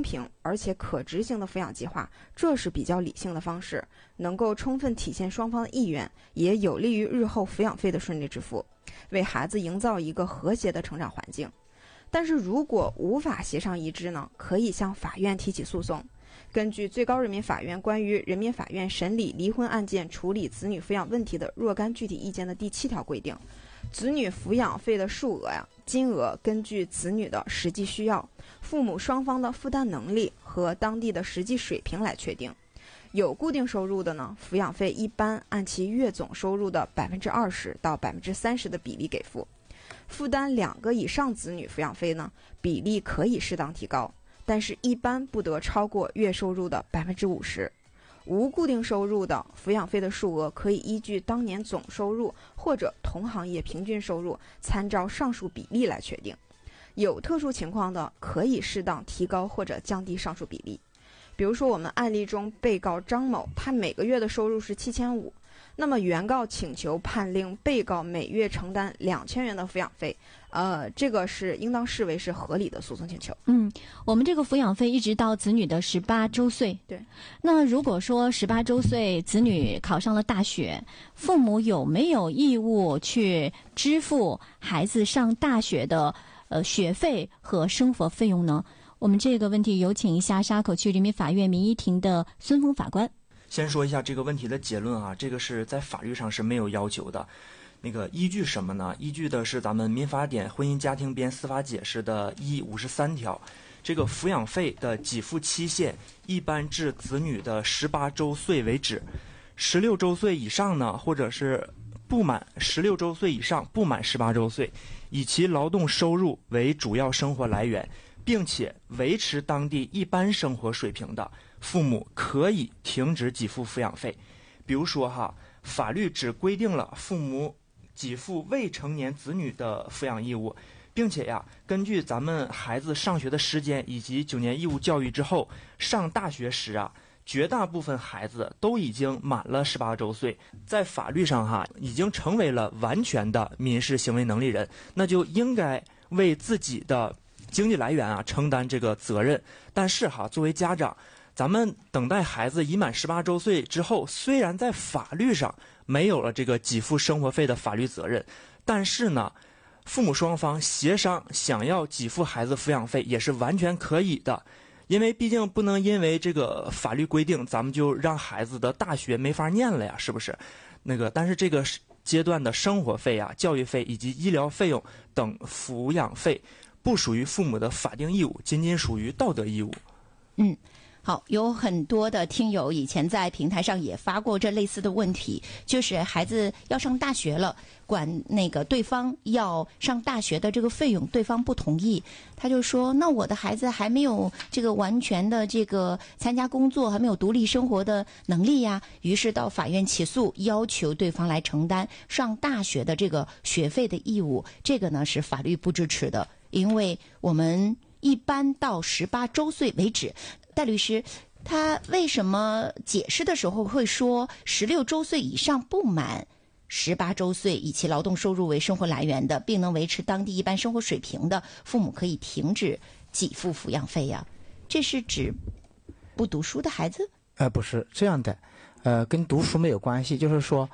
平而且可执行的抚养计划，这是比较理性的方式，能够充分体现双方的意愿，也有利于日后抚养费的顺利支付，为孩子营造一个和谐的成长环境。但是如果无法协商一致呢，可以向法院提起诉讼。根据最高人民法院关于人民法院审理离婚案件处理子女抚养问题的若干具体意见的第7条规定，子女抚养费的数额金额根据子女的实际需要、父母双方的负担能力和当地的实际水平来确定。有固定收入的呢，抚养费一般按其月总收入的20%到30%的比例给付。负担2个以上子女抚养费呢，比例可以适当提高，但是一般不得超过月收入的50%。无固定收入的抚养费的数额可以依据当年总收入或者同行业平均收入，参照上述比例来确定。有特殊情况的，可以适当提高或者降低上述比例。比如说我们案例中被告张某，他每个月的收入是7500，那么原告请求判令被告每月承担2000元的抚养费，这个是应当视为是合理的诉讼请求。 我们这个抚养费一直到子女的18周岁。 对。 那如果说18周岁子女考上了大学，父母有没有义务去支付孩子上大学的学费和生活费用呢？我们这个问题有请一下沙口区人民法院民一庭的孙峰法官。 先说一下这个问题的结论啊，这个是在法律上是没有要求的。那个依据什么呢？依据的是咱们民法典婚姻家庭编司法解释的53条，这个抚养费的给付期限一般至子女的18周岁为止，16周岁以上呢，或者是不满16周岁以上不满18周岁，以其劳动收入为主要生活来源，并且维持当地一般生活水平的，父母可以停止给付抚养费。比如说法律只规定了父母给付未成年子女的抚养义务，并且根据咱们孩子上学的时间以及9年义务教育之后上大学时绝大部分孩子都已经满了18周岁，在法律上已经成为了完全的民事行为能力人，那就应该为自己的经济来源承担这个责任。但是作为家长，咱们等待孩子已满18周岁之后，虽然在法律上没有了这个给付生活费的法律责任，但是呢，父母双方协商想要给付孩子抚养费也是完全可以的。因为毕竟不能因为这个法律规定咱们就让孩子的大学没法念了呀，是不是？但是这个阶段的生活费教育费以及医疗费用等抚养费不属于父母的法定义务，仅仅属于道德义务。 好，有很多的听友以前在平台上也发过这类似的问题，就是孩子要上大学了，管那个对方要上大学的这个费用，对方不同意，他就说那我的孩子还没有这个完全的这个参加工作，还没有独立生活的能力呀，于是到法院起诉，要求对方来承担上大学的这个学费的义务。这个呢是法律不支持的，因为我们一般到18周岁为止。戴律师，他为什么解释的时候会说16周岁以上不满18周岁以其劳动收入为生活来源的，并能维持当地一般生活水平的，父母可以停止给付抚养费呀？这是指不读书的孩子？ 不是这样的，跟读书没有关系，就是说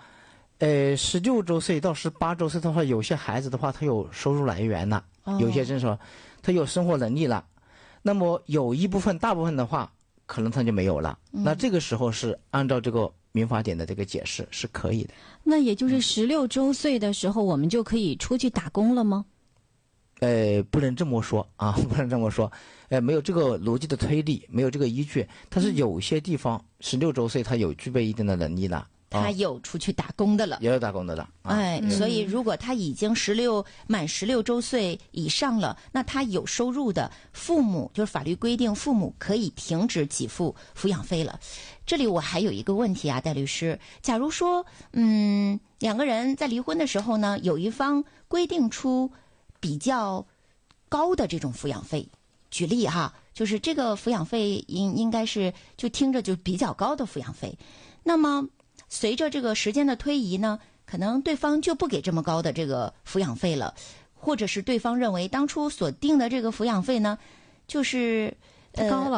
16周岁到18周岁的话，有些孩子的话他有收入来源了，有些就是说他有生活能力了，那么有一部分大部分的话可能他就没有了，那这个时候是按照这个民法典的这个解释是可以的。 那也就是16周岁的时候我们就可以出去打工了吗？ 不能这么说不能这么说，没有这个逻辑的推理，没有这个依据。但是有些地方16周岁他有具备一定的能力了， 他有出去打工的了， 也有打工的了。 所以如果他已经满16周岁以上了，那他有收入的父母，就是法律规定父母可以停止给付抚养费了。这里我还有一个问题戴律师，假如说两个人在离婚的时候呢，有一方规定出比较高的这种抚养费，举例就是这个抚养费应该是就听着就比较高的抚养费，那么随着这个时间的推移呢，可能对方就不给这么高的这个抚养费了，或者是对方认为当初所定的这个抚养费呢，就是高了。